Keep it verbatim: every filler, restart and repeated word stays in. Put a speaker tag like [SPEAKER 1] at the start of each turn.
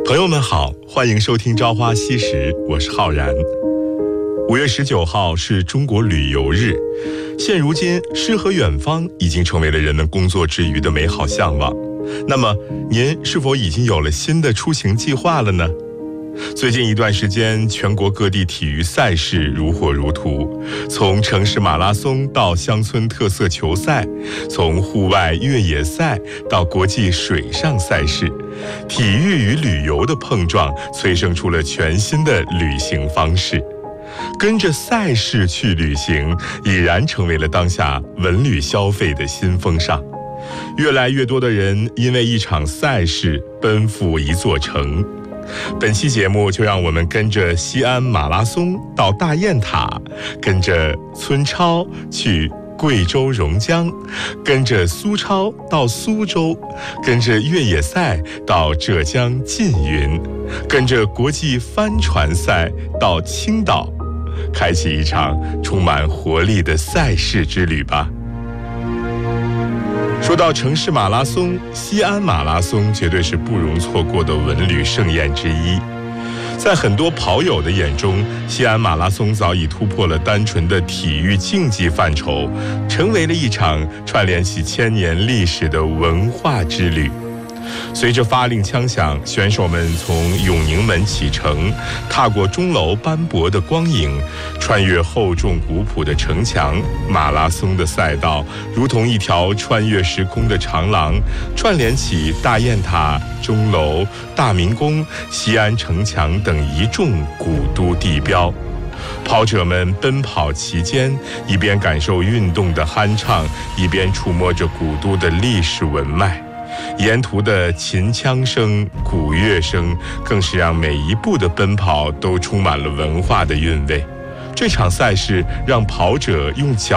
[SPEAKER 1] 朋友们好，欢迎收听《朝花夕拾》，我是浩然。五月十九号是中国旅游日，现如今诗和远方已经成为了人们工作之余的美好向往。那么，您是否已经有了新的出行计划了呢？最近一段时间，全国各地体育赛事如火如荼，从城市马拉松到乡村特色球赛，从户外越野赛到国际水上赛事，体育与旅游的碰撞催生出了全新的旅行方式。跟着赛事去旅行，已然成为了当下文旅消费的新风尚。越来越多的人因为一场赛事奔赴一座城。本期节目就让我们跟着西安马拉松到大雁塔，跟着村超去贵州榕江，跟着苏超到苏州，跟着越野赛到浙江缙云，跟着国际帆船赛到青岛，开启一场充满活力的赛事之旅吧。说到城市马拉松，西安马拉松绝对是不容错过的文旅盛宴之一。在很多跑友的眼中，西安马拉松早已突破了单纯的体育竞技范畴，成为了一场串联起千年历史的文化之旅。随着发令枪响，选手们从永宁门启程，踏过钟楼斑驳的光影，穿越厚重古朴的城墙，马拉松的赛道如同一条穿越时空的长廊，串联起大雁塔、钟楼、大明宫、西安城墙等一众古都地标。跑者们奔跑其间，一边感受运动的酣畅，一边触摸着古都的历史文脉。沿途的秦腔声、鼓乐声，更是让每一步的奔跑都充满了文化的韵味。这场赛事让跑者用脚